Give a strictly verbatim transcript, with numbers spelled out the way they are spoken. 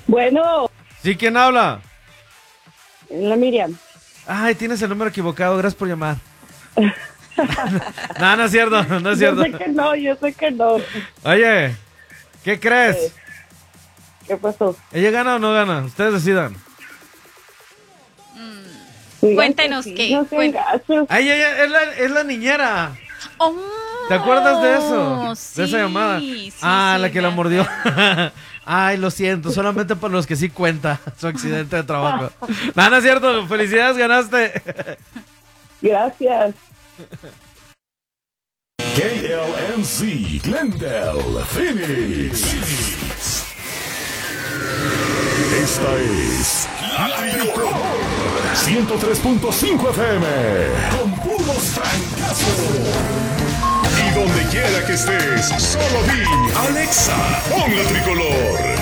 Bueno, ¿Sí? ¿Quién habla? la Miriam. Ay, tienes el número equivocado, gracias por llamar. No, no es cierto, no es cierto. Yo sé que no, yo sé que no. Oye, ¿qué crees? Eh, ¿Qué pasó? ¿Ella gana o no gana? Ustedes decidan. Digan Cuéntenos que sí, qué. No sean Cuen- gachos. Ay, ella es la, es la niñera. Oh, ¿Te acuerdas de eso? sí, De esa llamada. sí, Ah, sí, la que me la mordió. acuerdo. Ay, lo siento, solamente para los que sí cuenta su accidente de trabajo. No, no es cierto, felicidades, ganaste. Gracias. K L M C, Glendale, Phoenix. Esta es La Tricolor ciento tres punto cinco F M. Con puros francazos. Y donde quiera que estés, solo di Alexa, pon La Tricolor.